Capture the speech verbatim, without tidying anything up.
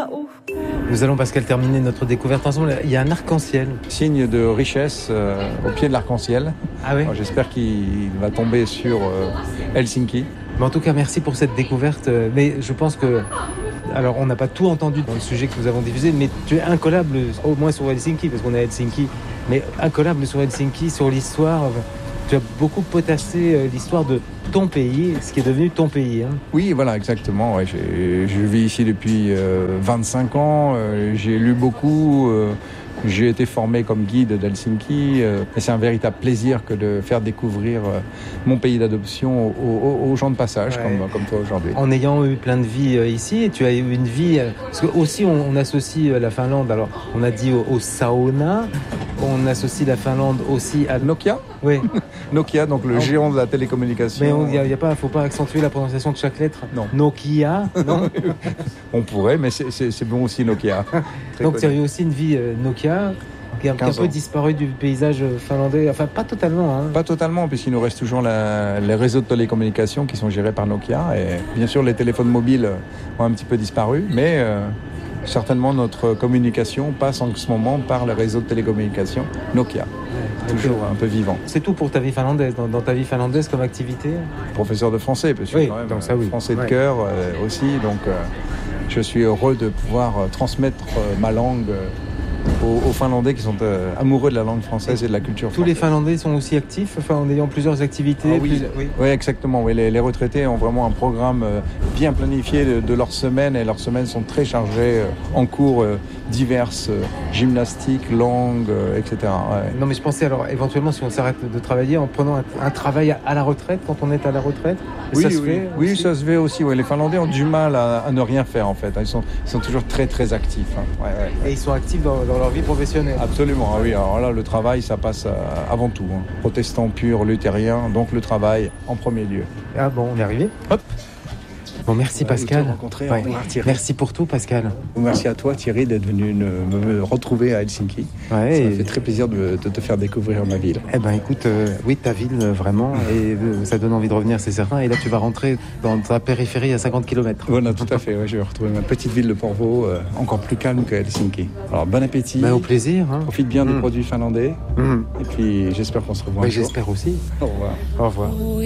Nous allons, Pascal, terminer notre découverte ensemble. Il y a un arc-en-ciel. Signe de richesse euh, au pied de l'arc-en-ciel. Ah oui. Alors, j'espère qu'il va tomber sur euh, Helsinki. Mais en tout cas, merci pour cette découverte. Mais je pense que... Alors, on n'a pas tout entendu dans le sujet que nous avons diffusé, mais tu es incollable, au moins sur Helsinki, parce qu'on est à Helsinki, mais incollable sur Helsinki, sur l'histoire. Tu as beaucoup potassé l'histoire de ton pays, ce qui est devenu ton pays. Hein. Oui, voilà, exactement. Ouais, j'ai, je vis ici depuis euh, vingt-cinq ans. Euh, j'ai lu beaucoup. Euh, j'ai été formé comme guide d'Helsinki. Euh, et c'est un véritable plaisir que de faire découvrir euh, mon pays d'adoption aux, aux, aux gens de passage, ouais. comme, comme toi aujourd'hui. En ayant eu plein de vie euh, ici, et tu as eu une vie... Euh, parce que aussi, on, on associe la Finlande, alors on a dit au, au sauna, on associe la Finlande aussi à... Nokia. Oui. Nokia, donc le géant de la télécommunication. Mais il ne faut pas accentuer la prononciation de chaque lettre. Non. Nokia, non. On pourrait, mais c'est, c'est, c'est bon aussi Nokia. Donc tu as eu aussi une vie euh, Nokia qui a un peu disparu du paysage finlandais. Enfin, pas totalement. Hein. Pas totalement, puisqu'il nous reste toujours la, les réseaux de télécommunications qui sont gérés par Nokia. Et bien sûr, les téléphones mobiles ont un petit peu disparu, mais... Euh, certainement, notre communication passe en ce moment par le réseau de télécommunications Nokia. Ouais, toujours un peu vivant. C'est tout pour ta vie finlandaise, dans, dans ta vie finlandaise comme activité ? Professeur de français, parce que oui, quand même donc ça, oui. français de ouais. cœur euh, aussi. Donc, euh, je suis heureux de pouvoir euh, transmettre euh, ma langue euh, aux, aux Finlandais qui sont euh, amoureux de la langue française et de la culture française. Tous les Finlandais sont aussi actifs, enfin, en ayant plusieurs activités. Ah, oui. Plus... oui, oui, exactement. Oui, les, les retraités ont vraiment un programme euh, bien planifié de, de leur semaine, et leurs semaines sont très chargées euh, en cours euh, diverses, euh, gymnastique, langue, euh, et cetera. Ouais. Non, mais je pensais alors éventuellement si on s'arrête de travailler en prenant un, un travail à, à la retraite quand on est à la retraite. Oui, ça se oui, fait oui, aussi. ça se fait aussi. Ouais. Les Finlandais ont du mal à, à ne rien faire en fait. Ils sont, ils sont toujours très très actifs. Hein. Ouais, ouais, ouais. Et ils sont actifs dans, dans leur vie professionnelle. Absolument, ah oui. Alors là, le travail, ça passe euh, avant tout. Hein. Protestant pur, luthérien, donc le travail en premier lieu. Ah bon, on est arrivé. Hop. Bon, merci voilà, Pascal. Ouais. Ouais. Merci pour tout, Pascal. Merci à toi, Thierry, d'être venu me, me retrouver à Helsinki. Ouais, ça et... m'a fait très plaisir de, de te faire découvrir ma ville. Eh ben, écoute, euh, oui, ta ville, euh, vraiment, et euh, ça donne envie de revenir, c'est certain. Et là, tu vas rentrer dans ta périphérie à cinquante kilomètres. Voilà, tout à fait. Ouais, je vais retrouver ma petite ville de Porvoo, euh, encore plus calme que Helsinki. Alors, bon appétit. Ben, au plaisir. Hein. Profite bien mmh. des produits finlandais. Mmh. Et puis, j'espère qu'on se revoit. Ben, un jour. J'espère aussi. Au revoir. Au revoir.